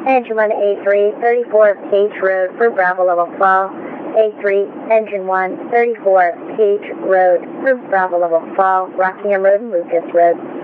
Engine 1 A3, 34 Page Road for Bravo Level Fall. A3, Engine 1, 34 Page Road for Bravo Level Fall, Rockingham Road and Lucas Road.